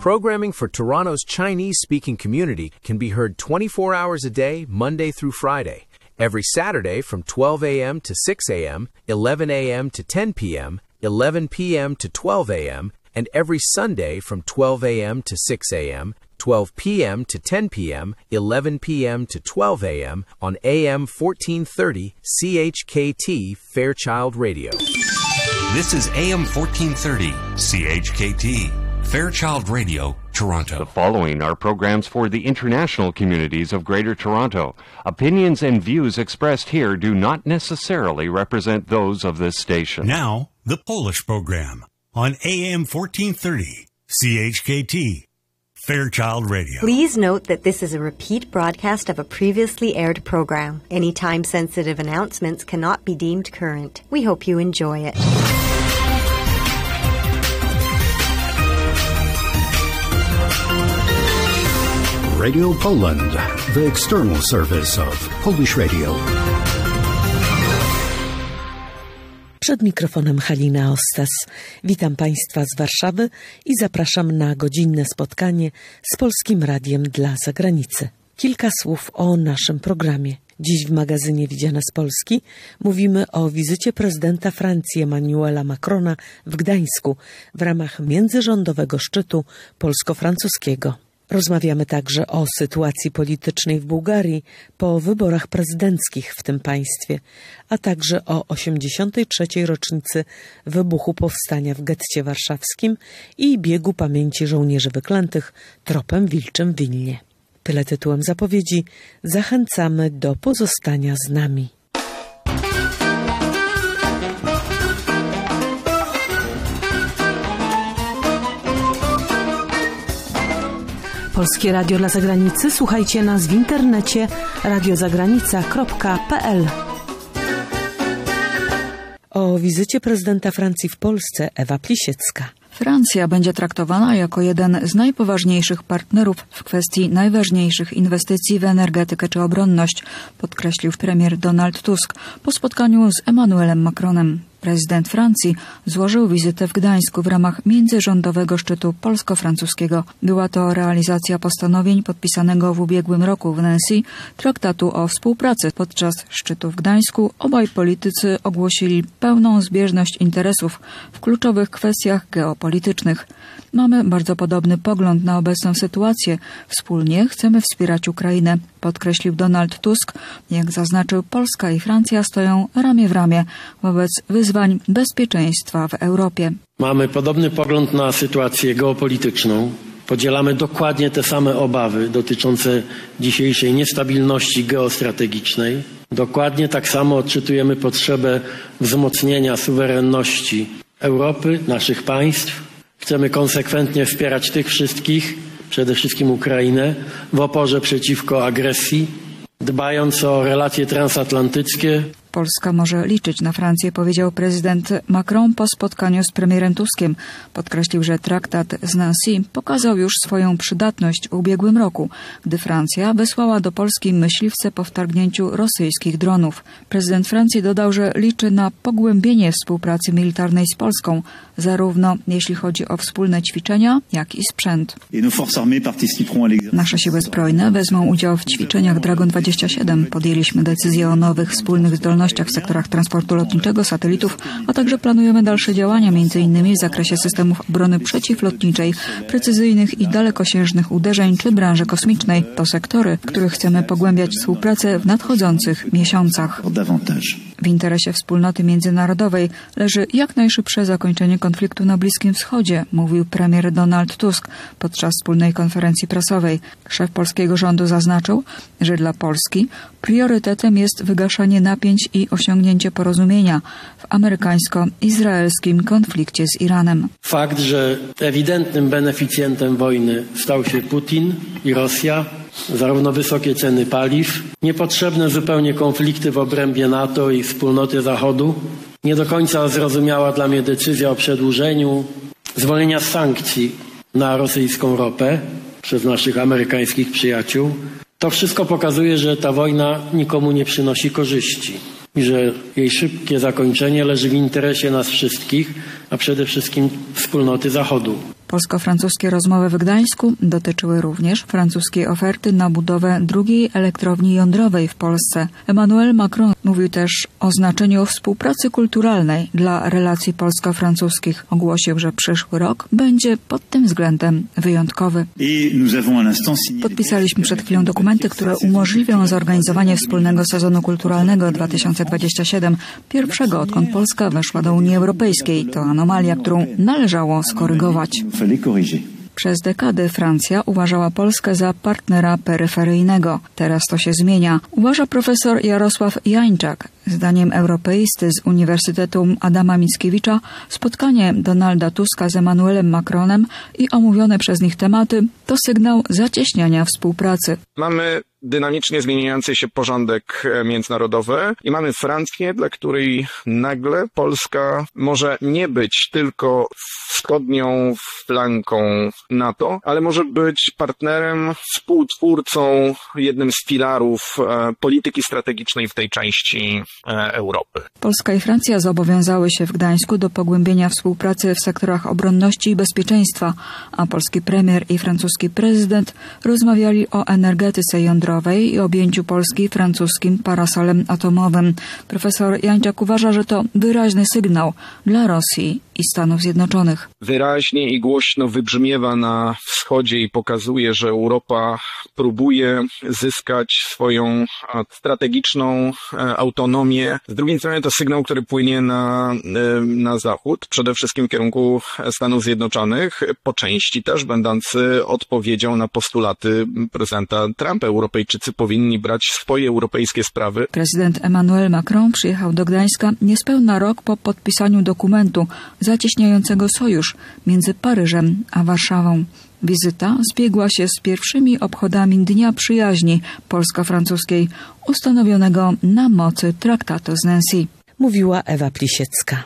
Programming for Toronto's Chinese-speaking community can be heard 24 hours a day, Monday through Friday. Every Saturday from 12 a.m. to 6 a.m., 11 a.m. to 10 p.m., 11 p.m. to 12 a.m., and every Sunday from 12 a.m. to 6 a.m., 12 p.m. to 10 p.m., 11 p.m. to 12 a.m. on AM 1430 CHKT Fairchild Radio. This is AM 1430 CHKT Fairchild Radio, Toronto. The following are programs for the international communities of Greater Toronto. Opinions and views expressed here do not necessarily represent those of this station. Now, the Polish program on AM 1430 CHKT Fairchild Radio. Please note that this is a repeat broadcast of a previously aired program. Any time-sensitive announcements cannot be deemed current. We hope you enjoy it. Radio Poland, the external service of Polish Radio. Przed mikrofonem Halina Ostas. Witam Państwa z Warszawy i zapraszam na godzinne spotkanie z Polskim Radiem dla Zagranicy. Kilka słów o naszym programie. Dziś w magazynie Widziane z Polski mówimy o wizycie prezydenta Francji Emmanuela Macrona w Gdańsku w ramach międzyrządowego szczytu polsko-francuskiego. Rozmawiamy także o sytuacji politycznej w Bułgarii po wyborach prezydenckich w tym państwie, a także o 83. rocznicy wybuchu powstania w getcie warszawskim i biegu pamięci żołnierzy wyklętych tropem wilczym w Wilnie. Tyle tytułem zapowiedzi. Zachęcamy do pozostania z nami. Polskie Radio dla Zagranicy. Słuchajcie nas w internecie radiozagranica.pl. O wizycie prezydenta Francji w Polsce Ewa Plisiecka. Francja będzie traktowana jako jeden z najpoważniejszych partnerów w kwestii najważniejszych inwestycji w energetykę czy obronność, podkreślił premier Donald Tusk po spotkaniu z Emmanuelem Macronem. Prezydent Francji złożył wizytę w Gdańsku w ramach międzyrządowego szczytu polsko-francuskiego. Była to realizacja postanowień podpisanego w ubiegłym roku w Nancy traktatu o współpracy. Podczas szczytu w Gdańsku obaj politycy ogłosili pełną zbieżność interesów w kluczowych kwestiach geopolitycznych. Mamy bardzo podobny pogląd na obecną sytuację. Wspólnie chcemy wspierać Ukrainę, podkreślił Donald Tusk. Jak zaznaczył, Polska i Francja stoją ramię w ramię wobec wyzwań bezpieczeństwa w Europie. Mamy podobny pogląd na sytuację geopolityczną. Podzielamy dokładnie te same obawy dotyczące dzisiejszej niestabilności geostrategicznej. Dokładnie tak samo odczytujemy potrzebę wzmocnienia suwerenności Europy, naszych państw. Chcemy konsekwentnie wspierać tych wszystkich, przede wszystkim Ukrainę, w oporze przeciwko agresji, dbając o relacje transatlantyckie. Polska może liczyć na Francję, powiedział prezydent Macron po spotkaniu z premierem Tuskiem. Podkreślił, że traktat z Nancy pokazał już swoją przydatność w ubiegłym roku, gdy Francja wysłała do Polski myśliwce po wtargnięciu rosyjskich dronów. Prezydent Francji dodał, że liczy na pogłębienie współpracy militarnej z Polską, zarówno jeśli chodzi o wspólne ćwiczenia, jak i sprzęt. Nasze siły zbrojne wezmą udział w ćwiczeniach Dragon 27. Podjęliśmy decyzję o nowych wspólnych zdolnościach w sektorach transportu lotniczego, satelitów, a także planujemy dalsze działania, m.in. w zakresie systemów obrony przeciwlotniczej, precyzyjnych i dalekosiężnych uderzeń czy branży kosmicznej. To sektory, w których chcemy pogłębiać współpracę w nadchodzących miesiącach. W interesie wspólnoty międzynarodowej leży jak najszybsze zakończenie konfliktu na Bliskim Wschodzie, mówił premier Donald Tusk podczas wspólnej konferencji prasowej. Szef polskiego rządu zaznaczył, że dla Polski priorytetem jest wygaszanie napięć i osiągnięcie porozumienia w amerykańsko-izraelskim konflikcie z Iranem. Fakt, że ewidentnym beneficjentem wojny stał się Putin i Rosja, zarówno wysokie ceny paliw, niepotrzebne zupełnie konflikty w obrębie NATO i wspólnoty Zachodu, nie do końca zrozumiała dla mnie decyzja o przedłużeniu zwolnienia z sankcji na rosyjską ropę przez naszych amerykańskich przyjaciół. To wszystko pokazuje, że ta wojna nikomu nie przynosi korzyści i że jej szybkie zakończenie leży w interesie nas wszystkich, a przede wszystkim wspólnoty Zachodu. Polsko-francuskie rozmowy w Gdańsku dotyczyły również francuskiej oferty na budowę drugiej elektrowni jądrowej w Polsce. Emmanuel Macron mówił też o znaczeniu współpracy kulturalnej dla relacji polsko-francuskich. Ogłosił, że przyszły rok będzie pod tym względem wyjątkowy. Podpisaliśmy przed chwilą dokumenty, które umożliwią zorganizowanie wspólnego sezonu kulturalnego 2027, pierwszego odkąd Polska weszła do Unii Europejskiej. To anomalia, którą należało skorygować. Przez dekady Francja uważała Polskę za partnera peryferyjnego. Teraz to się zmienia. Uważa profesor Jarosław Jańczak. Zdaniem europeisty z Uniwersytetu Adama Mickiewicza spotkanie Donalda Tuska z Emmanuelem Macronem i omówione przez nich tematy to sygnał zacieśniania współpracy. Mamy dynamicznie zmieniający się porządek międzynarodowy i mamy Francję, dla której nagle Polska może nie być tylko wschodnią flanką NATO, ale może być partnerem, współtwórcą, jednym z filarów polityki strategicznej w tej części Europy. Polska i Francja zobowiązały się w Gdańsku do pogłębienia współpracy w sektorach obronności i bezpieczeństwa, a polski premier i francuski prezydent rozmawiali o energetyce jądrowej i objęciu Polski francuskim parasolem atomowym. Profesor Jańczak uważa, że to wyraźny sygnał dla Rosji i Stanów Zjednoczonych. Wyraźnie i głośno wybrzmiewa na wschodzie i pokazuje, że Europa próbuje zyskać swoją strategiczną autonomię. Z drugiej strony to sygnał, który płynie na zachód, przede wszystkim w kierunku Stanów Zjednoczonych, po części też będący odpowiedzią na postulaty prezydenta Trumpa. Europejczycy powinni brać swoje europejskie sprawy. Prezydent Emmanuel Macron przyjechał do Gdańska niespełna rok po podpisaniu dokumentu zacieśniającego sojusz między Paryżem a Warszawą. Wizyta zbiegła się z pierwszymi obchodami Dnia Przyjaźni polsko-francuskiej ustanowionego na mocy traktatu z Nancy. Mówiła Ewa Plisiecka.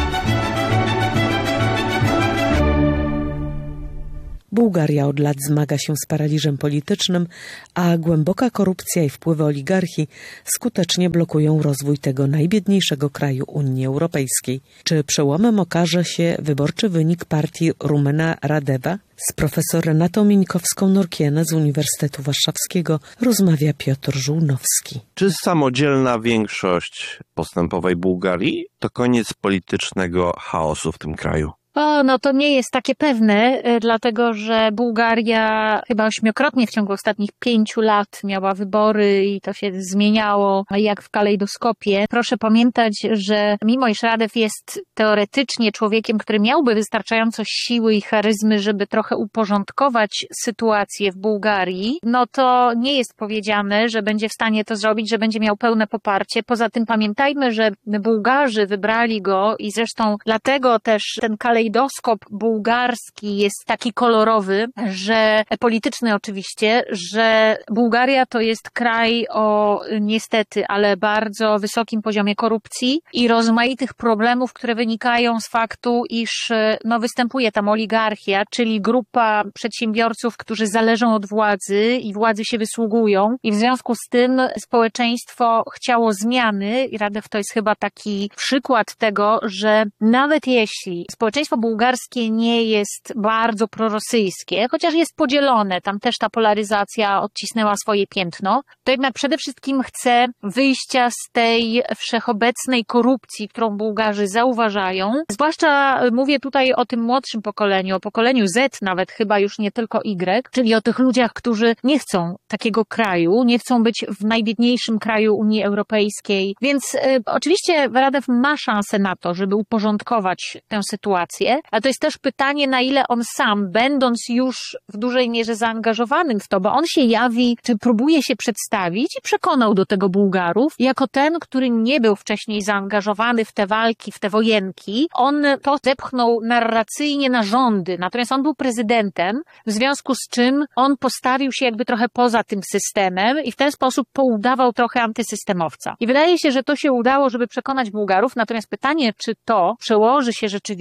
Bułgaria od lat zmaga się z paraliżem politycznym, a głęboka korupcja i wpływy oligarchii skutecznie blokują rozwój tego najbiedniejszego kraju Unii Europejskiej. Czy przełomem okaże się wyborczy wynik partii Rumena Radeva? Z profesor Renatą Mińkowską-Norkienę z Uniwersytetu Warszawskiego rozmawia Piotr Żółnowski. Czy samodzielna większość postępowej Bułgarii to koniec politycznego chaosu w tym kraju? No to nie jest takie pewne, dlatego że Bułgaria chyba 8-krotnie w ciągu ostatnich 5 lat miała wybory i to się zmieniało jak w kalejdoskopie. Proszę pamiętać, że mimo iż Radew jest teoretycznie człowiekiem, który miałby wystarczająco siły i charyzmy, żeby trochę uporządkować sytuację w Bułgarii, no to nie jest powiedziane, że będzie w stanie to zrobić, że będzie miał pełne poparcie. Poza tym pamiętajmy, że Bułgarzy wybrali go i zresztą dlatego też ten kalejdoskop bułgarski jest taki kolorowy, że polityczny oczywiście, że Bułgaria to jest kraj o niestety, ale bardzo wysokim poziomie korupcji i rozmaitych problemów, które wynikają z faktu, iż występuje tam oligarchia, czyli grupa przedsiębiorców, którzy zależą od władzy i władzy się wysługują i w związku z tym społeczeństwo chciało zmiany i Radew to jest chyba taki przykład tego, że nawet jeśli społeczeństwo bułgarskie nie jest bardzo prorosyjskie, chociaż jest podzielone, tam też ta polaryzacja odcisnęła swoje piętno, to jednak przede wszystkim chce wyjścia z tej wszechobecnej korupcji, którą Bułgarzy zauważają. Zwłaszcza mówię tutaj o tym młodszym pokoleniu, o pokoleniu Z nawet, chyba już nie tylko Y, czyli o tych ludziach, którzy nie chcą takiego kraju, nie chcą być w najbiedniejszym kraju Unii Europejskiej. Więc oczywiście Radew ma szansę na to, żeby uporządkować tę sytuację, ale to jest też pytanie, na ile on sam, będąc już w dużej mierze zaangażowanym w to, bo on się jawi, czy próbuje się przedstawić i przekonał do tego Bułgarów, jako ten, który nie był wcześniej zaangażowany w te walki, w te wojenki. On to zepchnął narracyjnie na rządy, natomiast on był prezydentem, w związku z czym on postawił się jakby trochę poza tym systemem i w ten sposób poudawał trochę antysystemowca. I wydaje się, że to się udało, żeby przekonać Bułgarów, natomiast pytanie, czy to przełoży się rzeczywiście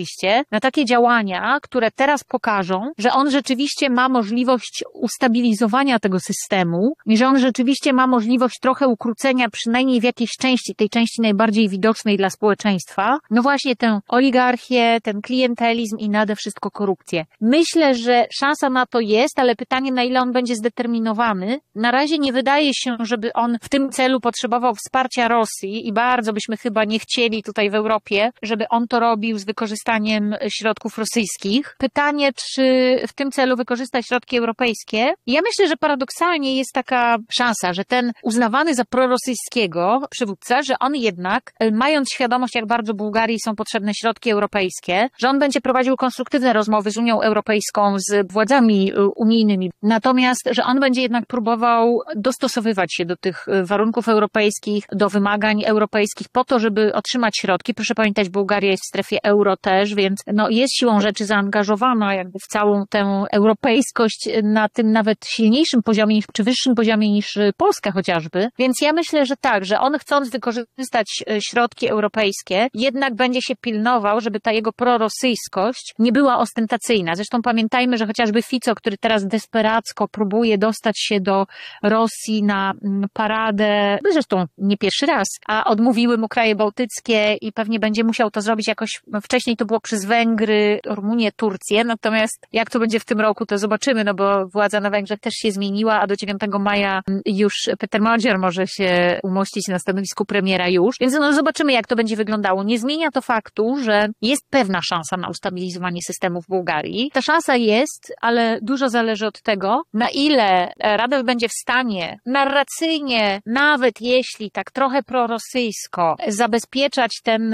na takie działania, które teraz pokażą, że on rzeczywiście ma możliwość ustabilizowania tego systemu i że on rzeczywiście ma możliwość trochę ukrócenia, przynajmniej w jakiejś części, tej części najbardziej widocznej dla społeczeństwa, no właśnie tę oligarchię, ten klientelizm i nade wszystko korupcję. Myślę, że szansa na to jest, ale pytanie, na ile on będzie zdeterminowany. Na razie nie wydaje się, żeby on w tym celu potrzebował wsparcia Rosji i bardzo byśmy chyba nie chcieli tutaj w Europie, żeby on to robił z wykorzystaniem środków rosyjskich. Pytanie, czy w tym celu wykorzysta środki europejskie? Ja myślę, że paradoksalnie jest taka szansa, że ten uznawany za prorosyjskiego przywódca, że on jednak, mając świadomość, jak bardzo Bułgarii są potrzebne środki europejskie, że on będzie prowadził konstruktywne rozmowy z Unią Europejską, z władzami unijnymi. Natomiast, że on będzie jednak próbował dostosowywać się do tych warunków europejskich, do wymagań europejskich po to, żeby otrzymać środki. Proszę pamiętać, Bułgaria jest w strefie euro też, więc jest siłą rzeczy zaangażowana jakby w całą tę europejskość na tym nawet silniejszym poziomie, czy wyższym poziomie niż Polska chociażby. Więc ja myślę, że tak, że on chcąc wykorzystać środki europejskie, jednak będzie się pilnował, żeby ta jego prorosyjskość nie była ostentacyjna. Zresztą pamiętajmy, że chociażby Fico, który teraz desperacko próbuje dostać się do Rosji na paradę, zresztą nie pierwszy raz, a odmówiły mu kraje bałtyckie i pewnie będzie musiał to zrobić jakoś, wcześniej to było przez Węgry, Rumunię, Turcję, natomiast jak to będzie w tym roku, to zobaczymy, no bo władza na Węgrzech też się zmieniła, a do 9 maja już Peter Magyar może się umościć na stanowisku premiera już, więc zobaczymy, jak to będzie wyglądało. Nie zmienia to faktu, że jest pewna szansa na ustabilizowanie systemu w Bułgarii. Ta szansa jest, ale dużo zależy od tego, na ile Radew będzie w stanie narracyjnie, nawet jeśli tak trochę prorosyjsko, zabezpieczać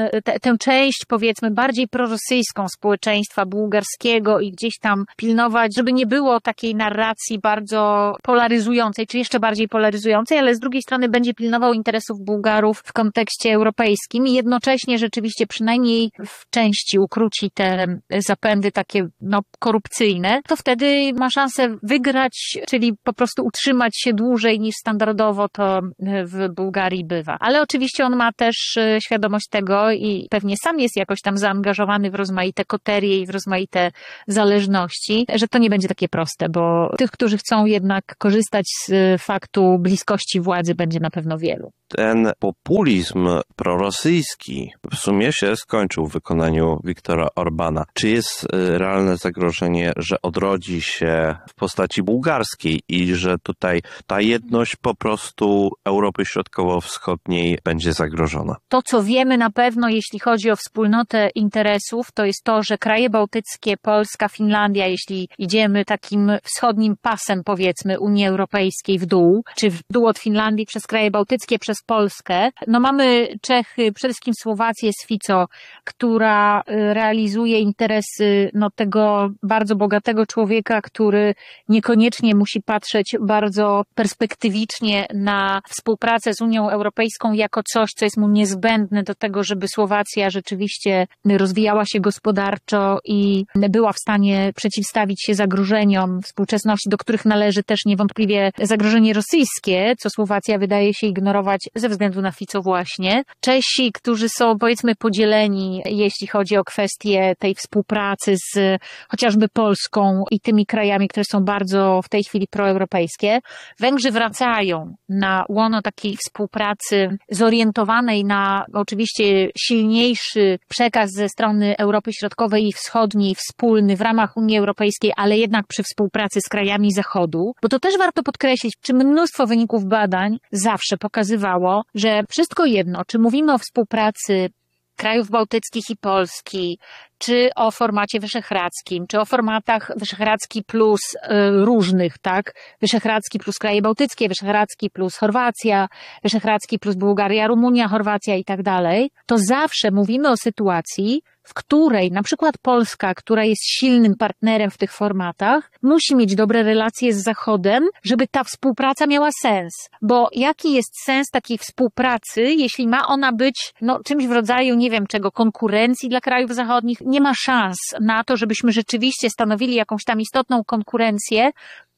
tę część, powiedzmy, bardziej prorosyjską społeczeństwa bułgarskiego i gdzieś tam pilnować, żeby nie było takiej narracji bardzo polaryzującej, czy jeszcze bardziej polaryzującej, ale z drugiej strony będzie pilnował interesów Bułgarów w kontekście europejskim i jednocześnie rzeczywiście przynajmniej w części ukróci te zapędy takie korupcyjne, to wtedy ma szansę wygrać, czyli po prostu utrzymać się dłużej niż standardowo to w Bułgarii bywa. Ale oczywiście on ma też świadomość tego i pewnie sam jest jakoś tam zaangażowany w rozmaite koterie i w rozmaite zależności, że to nie będzie takie proste, bo tych, którzy chcą jednak korzystać z faktu bliskości władzy, będzie na pewno wielu. Ten populizm prorosyjski w sumie się skończył w wykonaniu Viktora Orbana. Czy jest realne zagrożenie, że odrodzi się w postaci bułgarskiej i że tutaj ta jedność po prostu Europy Środkowo-Wschodniej będzie zagrożona? To, co wiemy na pewno, jeśli chodzi o wspólnotę interesów, to jest to, że kraje bałtyckie, Polska, Finlandia, jeśli idziemy takim wschodnim pasem, powiedzmy, Unii Europejskiej w dół, czy w dół od Finlandii przez kraje bałtyckie, przez Polskę. Mamy Czechy, przede wszystkim Słowację z Fico, która realizuje interesy tego bardzo bogatego człowieka, który niekoniecznie musi patrzeć bardzo perspektywicznie na współpracę z Unią Europejską jako coś, co jest mu niezbędne do tego, żeby Słowacja rzeczywiście rozwijała się gospodarczo i była w stanie przeciwstawić się zagrożeniom współczesności, do których należy też niewątpliwie zagrożenie rosyjskie, co Słowacja wydaje się ignorować ze względu na Fico właśnie. Czesi, którzy są powiedzmy podzieleni, jeśli chodzi o kwestię tej współpracy z chociażby Polską i tymi krajami, które są bardzo w tej chwili proeuropejskie. Węgrzy wracają na łono takiej współpracy zorientowanej na oczywiście silniejszy przekaz ze strony Europy Środkowej i Wschodniej, wspólny w ramach Unii Europejskiej, ale jednak przy współpracy z krajami Zachodu, bo to też warto podkreślić, czy mnóstwo wyników badań zawsze pokazywało, że wszystko jedno, czy mówimy o współpracy krajów bałtyckich i Polski, czy o formacie wyszehradzkim, czy o formatach Wyszehradzki plus różnych, tak? Wyszehradzki plus kraje bałtyckie, Wyszehradzki plus Chorwacja, Wyszehradzki plus Bułgaria, Rumunia, Chorwacja i tak dalej, to zawsze mówimy o sytuacji, w której na przykład Polska, która jest silnym partnerem w tych formatach, musi mieć dobre relacje z Zachodem, żeby ta współpraca miała sens. Bo jaki jest sens takiej współpracy, jeśli ma ona być czymś w rodzaju, nie wiem czego, konkurencji dla krajów zachodnich? Nie ma szans na to, żebyśmy rzeczywiście stanowili jakąś tam istotną konkurencję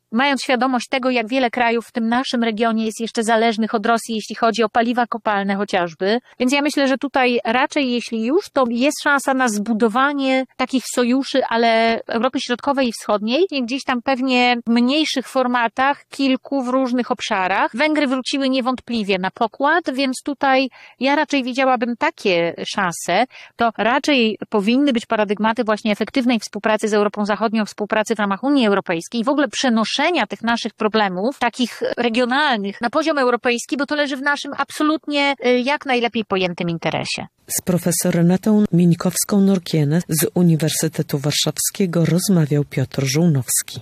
mając świadomość tego, jak wiele krajów w tym naszym regionie jest jeszcze zależnych od Rosji, jeśli chodzi o paliwa kopalne chociażby. Więc ja myślę, że tutaj raczej, jeśli już, to jest szansa na zbudowanie takich sojuszy, ale Europy Środkowej i Wschodniej, gdzieś tam pewnie w mniejszych formatach, kilku w różnych obszarach. Węgry wróciły niewątpliwie na pokład, więc tutaj ja raczej widziałabym takie szanse. To raczej powinny być paradygmaty właśnie efektywnej współpracy z Europą Zachodnią, współpracy w ramach Unii Europejskiej, w ogóle przenoszenia tych naszych problemów, takich regionalnych, na poziom europejski, bo to leży w naszym absolutnie jak najlepiej pojętym interesie. Z profesor Renatą Mińkowską-Norkienę z Uniwersytetu Warszawskiego rozmawiał Piotr Żółnowski.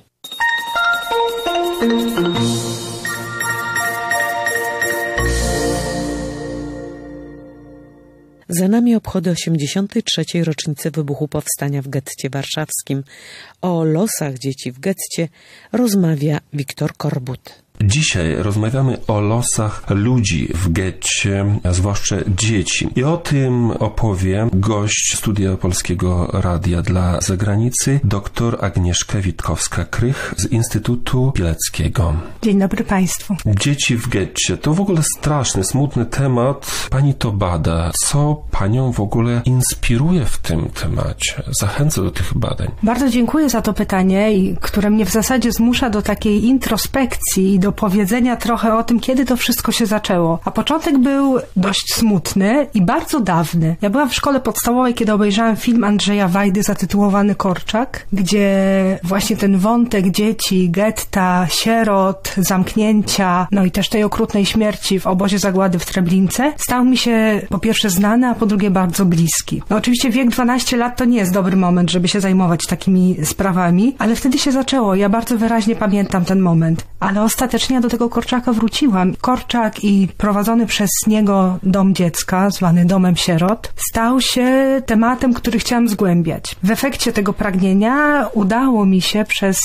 Za nami obchody 83. rocznicy wybuchu powstania w getcie warszawskim. O losach dzieci w getcie rozmawia Wiktor Korbut. Dzisiaj rozmawiamy o losach ludzi w getcie, a zwłaszcza dzieci. I o tym opowie gość Studia Polskiego Radia dla Zagranicy, dr Agnieszka Witkowska-Krych z Instytutu Pileckiego. Dzień dobry Państwu. Dzieci w getcie to w ogóle straszny, smutny temat. Pani to bada. Co Panią w ogóle inspiruje w tym temacie? Zachęca do tych badań. Bardzo dziękuję za to pytanie, które mnie w zasadzie zmusza do takiej introspekcji i do powiedzenia trochę o tym, kiedy to wszystko się zaczęło. A początek był dość smutny i bardzo dawny. Ja byłam w szkole podstawowej, kiedy obejrzałam film Andrzeja Wajdy zatytułowany Korczak, gdzie właśnie ten wątek dzieci, getta, sierot, zamknięcia, no i też tej okrutnej śmierci w obozie zagłady w Treblince stał mi się po pierwsze znany, a po drugie bardzo bliski. No oczywiście wiek 12 lat to nie jest dobry moment, żeby się zajmować takimi sprawami, ale wtedy się zaczęło. Ja bardzo wyraźnie pamiętam ten moment. Ale ostatecznie ja do tego Korczaka wróciłam. Korczak i prowadzony przez niego dom dziecka, zwany domem sierot, stał się tematem, który chciałam zgłębiać. W efekcie tego pragnienia udało mi się przez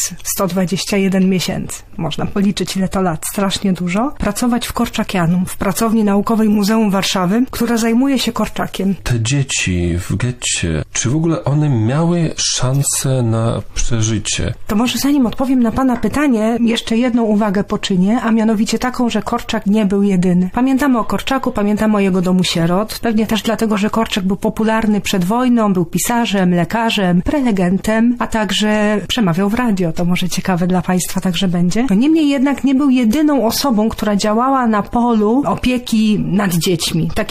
121 miesięcy, można policzyć ile to lat, strasznie dużo, pracować w Korczakianum, w pracowni naukowej Muzeum Warszawy, która zajmuje się Korczakiem. Te dzieci w getcie, czy w ogóle one miały szansę na przeżycie? To może zanim odpowiem na Pana pytanie, jeszcze jedną uwagę poczynię, a mianowicie taką, że Korczak nie był jedyny. Pamiętamy o Korczaku, pamiętamy o jego domu sierot, pewnie też dlatego, że Korczak był popularny przed wojną, był pisarzem, lekarzem, prelegentem, a także przemawiał w radio. To może ciekawe dla Państwa także będzie. No niemniej jednak nie był jedyną osobą, która działała na polu opieki nad dziećmi.